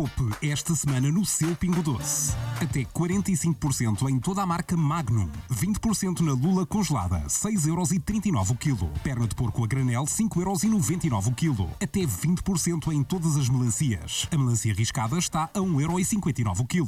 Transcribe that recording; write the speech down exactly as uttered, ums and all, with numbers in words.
Poupe esta semana no seu Pingo Doce. Até quarenta e cinco por cento em toda a marca Magnum. vinte por cento na lula congelada, seis euros e trinta e nove o quilo. Perna de porco a granel, cinco euros e noventa e nove o quilo. Até vinte por cento em todas as melancias. A melancia riscada está a um euro e cinquenta e nove o quilo.